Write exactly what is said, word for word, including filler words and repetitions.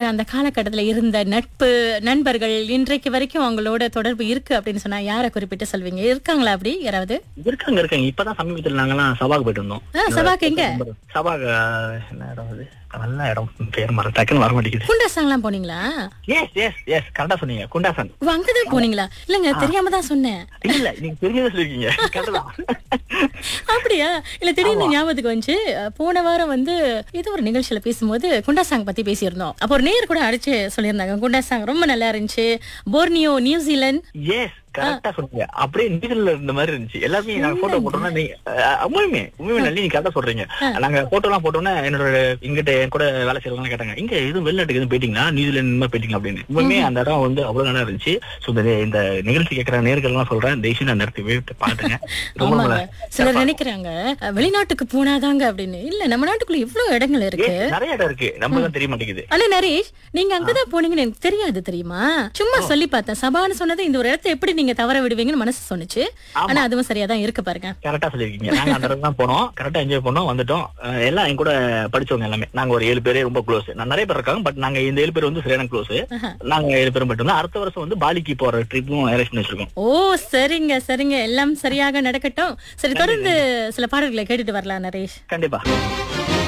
அந்த காலகட்டத்துல இருந்த நட்பு நண்பர்கள் இன்றைக்கு வரைக்கும் அவங்களோட தொடர்பு இருக்கு அப்படின்னு சொன்னா யாரை குறிப்பிட்டு சொல்வீங்க? இருக்காங்களா அப்படி யாராவது? இருக்காங்க இருக்காங்க இப்பதான் சமீபத்தில் நாங்கெல்லாம் சபாக்கு போயிட்டு இருந்தோம். ஆ, சபாக்கு எங்க? சபாக்கு என்ன இடம் அது? நல்ல இடம், பேர் மரம் டக்குன்னு வர மாட்டேங்குது. குண்டாசாங்கலாம் போனீங்களா? எஸ் எஸ் எஸ் கரெக்டா சொன்னீங்க, குண்டாசன். ஓ, அங்கதான் போனீங்களா? இல்லங்க தெரியாம தான் சொன்னேன். இல்ல நீங்க தெரிஞ்சதை சொல்லிருக்கீங்க. கரெக்டா. அப்படியா? இல்ல திடீர்னு ஞாபகத்துக்கு வந்துச்சு. போன வாரம் வந்து ஏதோ ஒரு நிகழ்ச்சியில பேசும்போது குண்டாசாங் பத்தி பேசியிருந்தோம். அப்போ ஒரு நேர் கூட அடிச்சு சொல்லியிருந்தாங்க குண்டாசாங் ரொம்ப நல்லா இருந்துச்சு, போர்னியோ நியூசிலாந்து. எஸ் கரெக்டா சொன்னீங்க. அப்படியே நீதில இருந்த மாதிரி இருந்துச்சு. எல்லாருமே நாங்க போட்டோ போட்டோம்னா நீங்க உண்மையுமே உண்மையுமே நல்லி நீங்க கரெக்டா சொல்றீங்க. நாங்க போட்டோ எல்லாம் போட்டோம்னா என்னோட இங்கிட்ட என் கூட வேலை செய்யறவங்க கேட்டாங்க, இங்க எதுவும் வெளிநாட்டுக்கு எதுவும் போயிட்டீங்களா, நியூசிலாந்து இந்த மாதிரி போயிட்டீங்களா அப்படின்னு. உண்மையுமே அந்த இடம் வந்து அவ்வளவு நல்லா இருந்துச்சு. சோ இந்த நிகழ்ச்சி கேட்கிற நேர்கள் எல்லாம் சொல்றேன், தேசியம் அந்த இடத்துக்கு போய் பாத்துங்க. ரொம்ப சிலர் நினைக்கிறாங்க வெளிநாட்டுக்கு போனாதாங்க அப்படின்னு. இல்ல நம்ம நாட்டுக்குள்ள இவ்வளவு இடங்கள் இருக்கு, நிறைய இடம் இருக்கு, நம்மளுக்கு தெரிய மாட்டேங்குது. ஆனா நரேஷ் நீங்க அங்கதான் போனீங்கன்னு எனக்கு தெரியாது தெரியுமா? சும்மா சொல்லி பார்த்தேன். சபான்னு சொன்னது இந்த ஒரு இடத்தை எப்படி நீங்க தவற விடுவீங்கன்னு மனசு சொன்னுச்சு. ஆனா அதுவும் சரியா தான் இருக்கு பாருங்க. கரெக்டா சொல்லிருக்கீங்க. நாங்க அந்த இடத்துல தான் போனோம், கரெக்டா என்ஜாய் பண்ணோம், வந்துட்டோம். எல்லாம் என் கூட படிச்சவங்க எல்லாமே. நாங்க ஒரு ஏழு பேரே ரொம்ப க்ளோஸ். நான் நிறைய பேர் இருக்காங்க, பட் நாங்க இந்த ஏழு பேர் வந்து சரியான க்ளோஸ். நாங்க ஏழு பேரும் போயிட்டு வந்தோம். அடுத்த வருஷம் வந்து பாலிக்கு போற ட்ரிப்பும் அரேஞ்ச் பண்ணி வச்சிருக்கோம். ஓ சரிங்க சரிங்க, எல்லாம் சரியாக நடக்கட்டும். சரி, தொடர்ந்து சில பாடல்களை கேட்டுட்டு வரலாம் நரேஷ். கண்டிப்பா.